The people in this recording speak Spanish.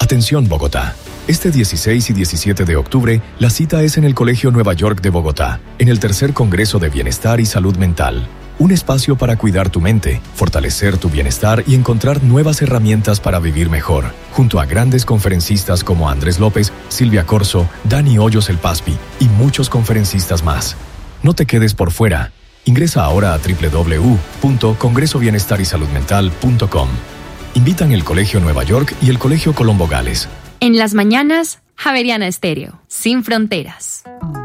Atención Bogotá. Este 16 y 17 de octubre, la cita es en el Colegio Nueva York de Bogotá, en el tercer Congreso de Bienestar y Salud Mental. Un espacio para cuidar tu mente, fortalecer tu bienestar y encontrar nuevas herramientas para vivir mejor, junto a grandes conferencistas como Andrés López, Silvia Corso, Dani Hoyos el Paspi y muchos conferencistas más. No te quedes por fuera. Ingresa ahora a www.congresobienestarisaludmental.com. Invitan el Colegio Nueva York y el Colegio Colombo Gales. En las mañanas, Javeriana Estéreo, sin fronteras.